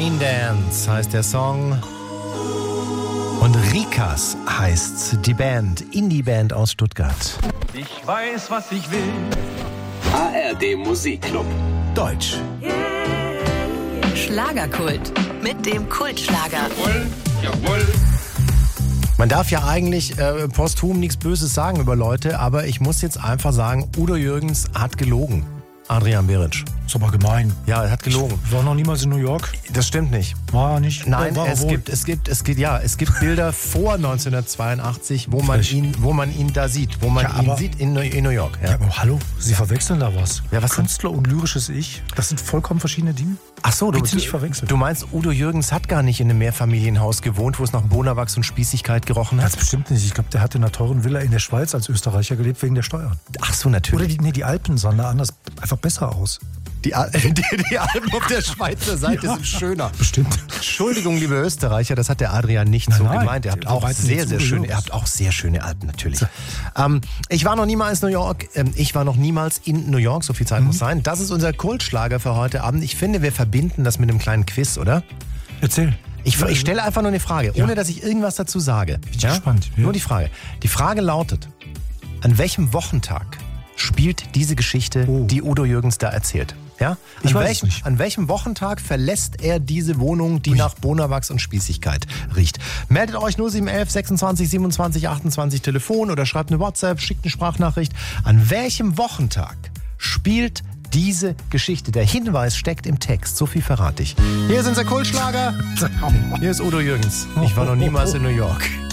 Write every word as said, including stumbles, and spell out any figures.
Rain Dance heißt der Song. Und Rikas heißt die Band, Indie-Band aus Stuttgart. Ich weiß, was ich will. A R D Musikclub. Deutsch. Schlagerkult mit dem Kultschlager. Jawohl, jawohl. Man darf ja eigentlich äh, posthum nichts Böses sagen über Leute, aber ich muss jetzt einfach sagen, Udo Jürgens hat gelogen. Adrian Beric. Ist aber gemein. Ja, er hat gelogen. Ich war noch niemals in New York. Das stimmt nicht. War er nicht? Nein, war er es wohl. gibt, es gibt, es gibt, ja, es gibt Bilder vor neunzehnhundertzweiundachtzig, wo man Frech. ihn, wo man ihn da sieht, wo man Ja, ihn aber- sieht in, Neu- in New York. Ja, Ja. aber hallo, Sie verwechseln da was. Ja, was denn? Künstler und lyrisches Ich, das sind vollkommen verschiedene Dinge. Ach so, du, Bitte nicht verwechseln. du meinst, Udo Jürgens hat gar nicht in einem Mehrfamilienhaus gewohnt, wo es nach Bonawachs und Spießigkeit gerochen hat? Das bestimmt nicht. Ich glaube, der hat in einer teuren Villa in der Schweiz als Österreicher gelebt wegen der Steuern. Ach so, natürlich. Oder die, nee, die Alpen sahen da anders einfach besser aus. Die, Al- die, die Alpen auf der Schweizer Seite Ja. sind schöner. Bestimmt. Entschuldigung, liebe Österreicher, das hat der Adrian nicht Nein, so nein, gemeint. Ihr habt der auch war jetzt sehr, nicht sehr so schöne, Jürgens. ihr habt auch sehr schöne Alpen natürlich. Ähm, ich war noch niemals in New York. Ähm, ich war noch niemals in New York. So viel Zeit Mhm. muss sein. Das ist unser Kultschlager für heute Abend. Ich finde, wir verbinden das mit einem kleinen Quiz, oder? Erzähl. Ich, ich stelle einfach nur eine Frage, ohne Ja. dass ich irgendwas dazu sage. Bin ich gespannt, ja. Nur die Frage. Die Frage lautet: An welchem Wochentag spielt diese Geschichte, Oh. die Udo Jürgens da erzählt? Ja? Ich An weiß es welchem, nicht. an welchem Wochentag verlässt er diese Wohnung, die Ui. nach Bonawachs und Spießigkeit riecht? Meldet euch null sieben elf sechsundzwanzig siebenundzwanzig achtundzwanzig Telefon oder schreibt eine WhatsApp, schickt eine Sprachnachricht. An welchem Wochentag spielt diese Geschichte? Der Hinweis steckt im Text, so viel verrate ich. Hier ist unser Kultschlager. Hier ist Udo Jürgens. Ich war noch niemals in New York.